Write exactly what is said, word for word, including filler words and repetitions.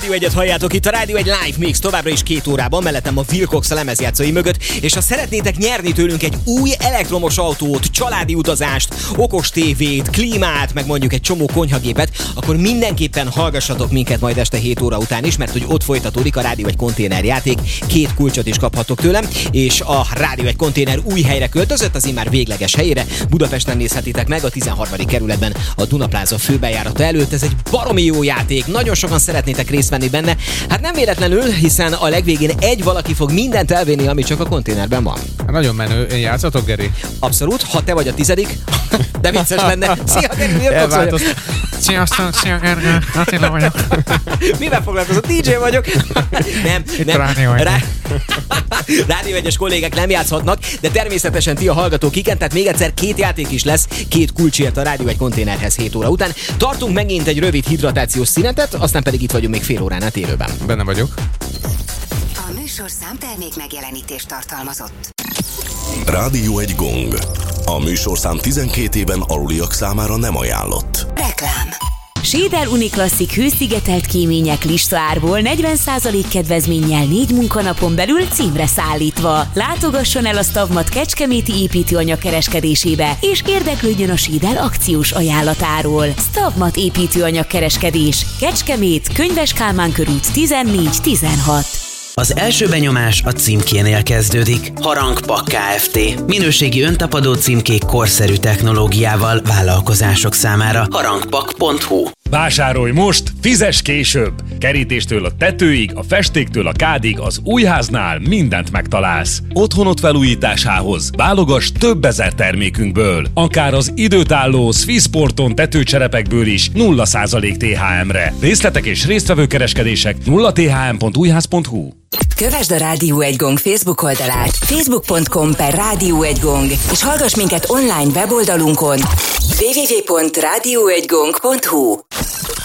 Rádió egyet halljátok, itt a Rádió egy live mix, továbbra is két órában, mellettem a Wilcox a lemezjátszói mögött, és ha szeretnétek nyerni tőlünk egy új elektromos autót, családi utazást, okos tévét, klímát, meg mondjuk egy csomó konyhagépet, akkor mindenképpen hallgassatok minket majd este hét óra után is, mert hogy ott folytatódik a Rádió egy konténerjáték, két kulcsot is kaphatok tőlem, és a Rádió egy konténer új helyre költözött, az immár végleges helyére. Budapesten nézhetitek meg a tizenharmadik kerületben a Dunapláza főbejárata előtt. Ez egy baromi jó játék, nagyon sokan szeretnétek részt venni benne. Hát nem véletlenül, hiszen a legvégén egy valaki fog mindent elvinni, ami csak a konténerben van. Nagyon menő. Én játszatok, Geri? Abszolút, ha te vagy a tizedik, de vicces lenne. Szia, Geri, miért fogsz? Sziasztok, szia, Gergő, Attila vagyok. Mivel foglalkozol? dé dzsé vagyok. Nem, nem. Rádió egy. Rá... Rádió egyes kollégák nem játszhatnak, de természetesen ti a hallgatók igen, tehát még egyszer két játék is lesz, két kulcsért a Rádió egy konténerhez hét óra után. Tartunk megint egy rövid hidratációs szünetet, aztán pedig itt vagyunk még fél órán át élőben. Benne vagyok. A műsorszám termék megjelenítést tartalmazott. Rádió egy gong. A műsorszám tizenkét éven aluliak számára nem ajánlott. Reklám. Séder Uniklasszik hőszigetelt kémények listaárból negyven százalék kedvezménnyel négy munkanapon belül címre szállítva. Látogasson el a Stavmat kecskeméti építőanyag kereskedésébe, és érdeklődjön a Séder akciós ajánlatáról. Stavmat építőanyag kereskedés. Kecskemét, Könyves Kálmán körút tizennégy tizenhat. Az első benyomás a címkénél kezdődik. Harangpak Kft. Minőségi öntapadó címkék korszerű technológiával vállalkozások számára. harangpak pont hu. Vásárolj most, fizess később! Kerítéstől a tetőig, a festéktől a kádig, az új háznál mindent megtalálsz. Otthonod felújításához válogass több ezer termékünkből. Akár az időtálló Swissporton tetőcserepekből is nulla százalék té há emre. Részletek és résztvevő kereskedések nulla t h m pont újház pont hu. Kövesd a Rádió egy gong Facebook oldalát, facebook pont com per Rádió egy gong, és hallgass minket online weboldalunkon double-u double-u double-u pont rádió egy gong pont hu.